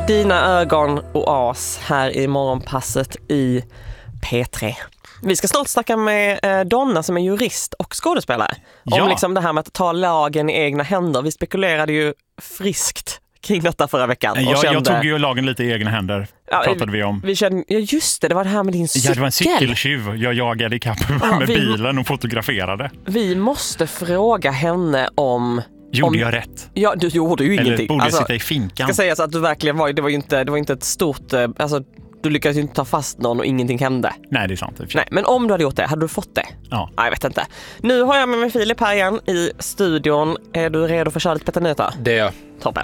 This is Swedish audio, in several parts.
dina ögon oas här i morgonpasset i P3. Vi ska snart snacka med Donna som är jurist och skådespelare. Om liksom det här med att ta lagen i egna händer. Vi spekulerade ju friskt kring detta förra veckan. Och jag tog ju lagen lite i egna händer, pratade vi om. Vi kände, just det var det här med din cykel. Ja, det var en cykeltjuv. Jag jagade ikapp med bilen och fotograferade. Vi måste fråga henne om... Gjorde jag rätt? Ja, du gjorde ju ingenting. Eller borde jag sitta i finkan? Ska säga så att du verkligen var, det var inte ett stort... Alltså, du lyckades ju inte ta fast någon och ingenting hände. Nej, det är sant. Nej, men om du hade gjort det, hade du fått det? Ja. Nej, jag vet inte. Nu har jag med mig Filip här igen i studion. Är du redo för att köra lite petanyta? Det är jag. Toppen.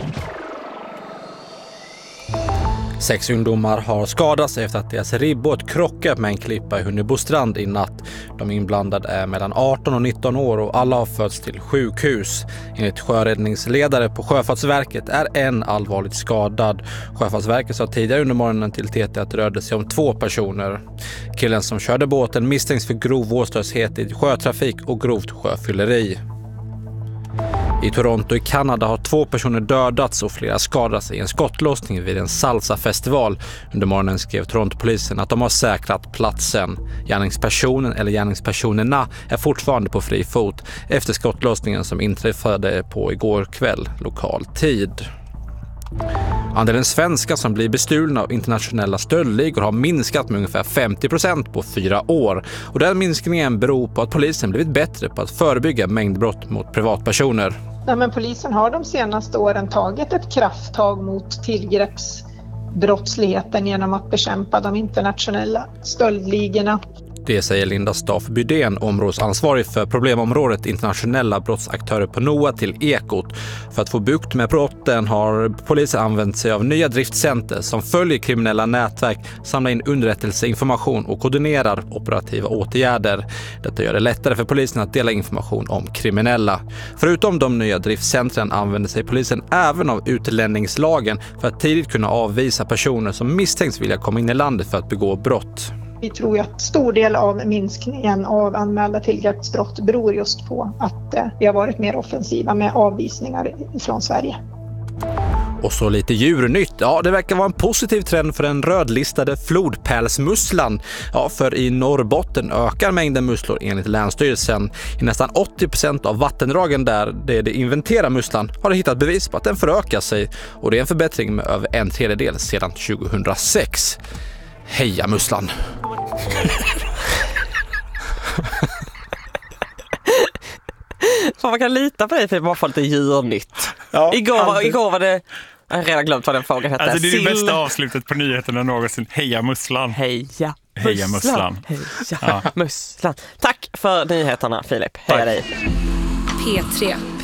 6 ungdomar har skadats efter att deras ribbåt krockat med en klippa i Hunnebostrand i natt. De inblandade är mellan 18 och 19 år och alla har fötts till sjukhus. Enligt sjöräddningsledare på Sjöfartsverket är en allvarligt skadad. Sjöfartsverket sa tidigare under morgonen till TT att det rörde sig om 2 personer. Killen som körde båten misstänks för grov vårdslöshet i sjötrafik och grovt sjöfylleri. I Toronto i Kanada har 2 personer dödats och flera skadats i en skottlossning vid en salsafestival. Under morgonen skrev Torontopolisen att de har säkrat platsen. Gärningspersonen eller gärningspersonerna är fortfarande på fri fot efter skottlossningen som inträffade på igår kväll lokal tid. Andelen svenskar som blir bestulna av internationella stöldligor har minskat med ungefär 50% på 4 år. Och den minskningen beror på att polisen blivit bättre på att förebygga mängdbrott mot privatpersoner. Ja, men polisen har de senaste åren tagit ett krafttag mot tillgreppsbrottsligheten genom att bekämpa de internationella stöldligorna. Det säger Linda Staff Bydén, områdesansvarig för problemområdet internationella brottsaktörer på NOA till Ekot. För att få bukt med brotten har polisen använt sig av nya driftcenter som följer kriminella nätverk, samlar in underrättelseinformation och koordinerar operativa åtgärder. Detta gör det lättare för polisen att dela information om kriminella. Förutom de nya driftcentren använder sig polisen även av utlänningslagen för att tidigt kunna avvisa personer som misstänks vilja komma in i landet för att begå brott. Vi tror ju att stor del av minskningen av anmälda tillgreppsbrott beror just på att vi har varit mer offensiva med avvisningar från Sverige. Och så lite djurnytt. Ja, det verkar vara en positiv trend för den rödlistade flodpärlsmusslan. Ja, för i Norrbotten ökar mängden musslor enligt Länsstyrelsen. I nästan 80% av vattendragen där det inventerar musslan har det hittat bevis på att den förökar sig. Och det är en förbättring med över 1/3 sedan 2006. Heja musslan! Man kan lita på dig för att bara få lite djurnytt. Ja, igår var det... Jag har redan glömt vad den frågan hette. Alltså det är det bästa avslutet på nyheterna någonsin. Heja musslan. Heja musslan. Heja musslan. Tack för nyheterna, Filip. Heja dig. P3.